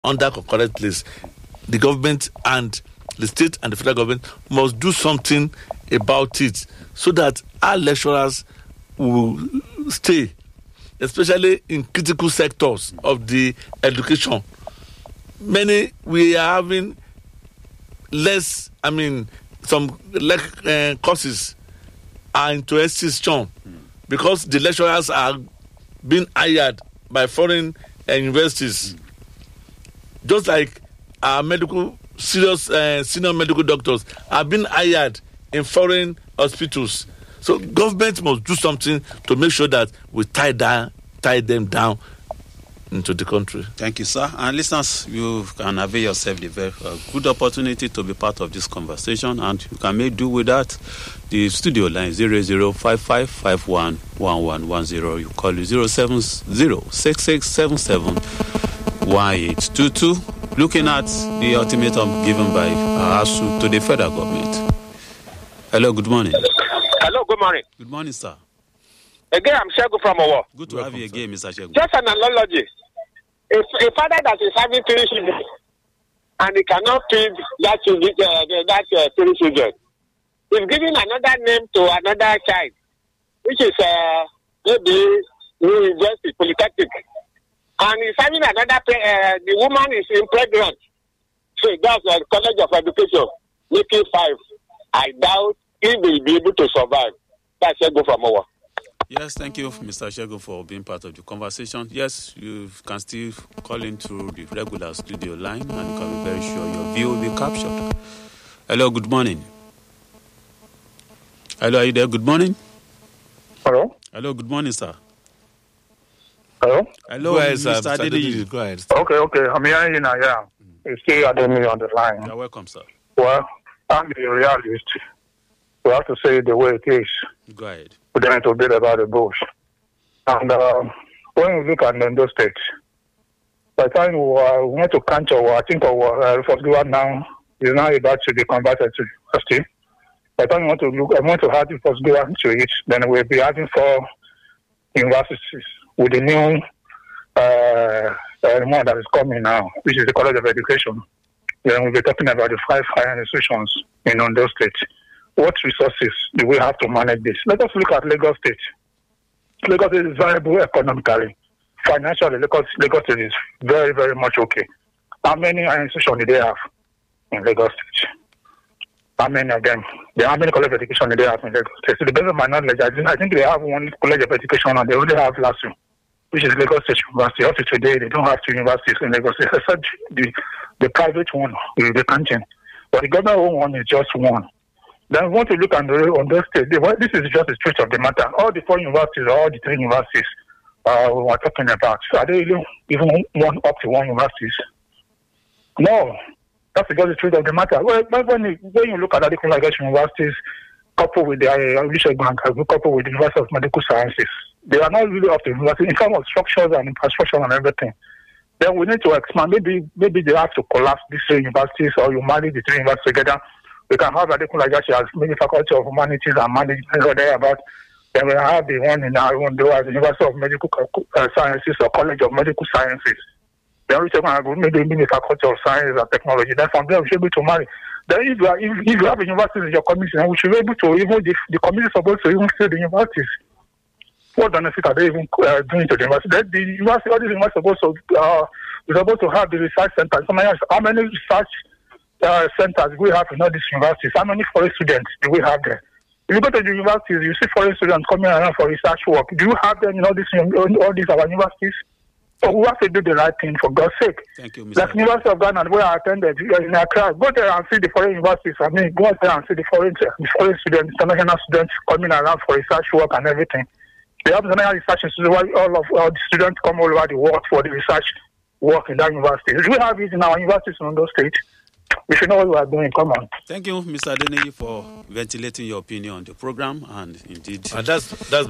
under correct place. The government and the state and the federal government must do something about it so that our lecturers will stay, especially in critical sectors of the education. We are having some courses are into extinction because the lecturers are being hired by foreign universities. Just like our senior medical doctors are being hired in foreign hospitals. So government must do something to make sure that we tie them down into the country. Thank you, sir. And listeners, you can avail yourself the very good opportunity to be part of this conversation, and you can make do with that. The studio line 0055511110. You call it 070-6677-1822. Looking at the ultimatum given by ASU to the federal government. Hello, good morning. Hello, good morning. Good morning, sir. Again, I'm Shegu from Owo. Good to have you again, Mr. Shegu. Just an analogy. A father that is having 3 children and he cannot feed that 3 children is giving another name to another child, which is maybe University Polytechnic. And he's having another, the woman is pregnant. So that's the College of Education, making 5. I doubt he will be able to survive. That's Shegu from Owo. Yes, thank you, Mr. Shegu, for being part of the conversation. Yes, you can still call in through the regular studio line, and you can be very sure your view will be captured. Hello, good morning. Hello, are you there? Good morning. Hello. Hello, good morning, sir. Hello. Hello, Go ahead, Mr. sir. Adedi. Go ahead. Okay. I'm hearing you now. Yeah. You still Ademi on the line. You're welcome, sir. Well, I'm the realist. We have to say it the way it is. Go ahead. We don't need to beat about the bush. And when we look at Ondo State, by the time we want to catch I think our first governor now is now about to be converted to university. By the time we want to add the first governor to it, then we'll be adding 4 universities with the new one that is coming now, which is the College of Education. Then we'll be talking about the 5 higher institutions in Ondo State. What resources do we have to manage this? Let us look at Lagos State. Lagos State is viable economically. Financially, Lagos State is very, very much okay. How many institutions do they have in Lagos State? How many of them? How many college of education do they have in Lagos State? To the best of my knowledge, I think they have 1 college of education and they only have LASU, which is Lagos State University. Up to today, they don't have 2 universities in Lagos State, except the private one, the canteen. But the government one is just 1. Then we want to look on the state. This is just the truth of the matter. All the 4 universities, all the 3 universities we were talking about, are they even up to 1 universities? No. That's just the truth of the matter. Well, when you look at the different universities, coupled with the Bishop Bank, coupled with the University of Medical Sciences, they are not really up to university in terms of structures and infrastructure and everything. Then we need to expand. Maybe they have to collapse these 3 universities, or you marry the 3 universities together. We can have a different like as many faculty of humanities and management or thereabout. Then we have the one in our own as the University of Medical Sciences or College of Medical Sciences. Then we can have maybe the faculty of science and technology. Then from there we should be able to marry. Then if you have a university in your community, then we should be able to even the community is supposed to even fill the universities. What benefit are they even doing to the university? Then the university, all these universities are supposed to have the research centers. How many research centers we have in all these universities? How many foreign students do we have there? If you go to the universities, you see foreign students coming around for research work. Do you have them in all these our universities? So we have to do the right thing for God's sake. Thank you, Mr. Like University of Ghana, where I attended in Accra, go there and see the foreign universities. Go there and see the foreign students, international students coming around for research work and everything. They have international research institutes where all the students come all over the world for the research work in that university. We have it in our universities in those states. We should know what we are doing. Come on. Thank you, Mr. Adeni, for ventilating your opinion on the program, and indeed, that's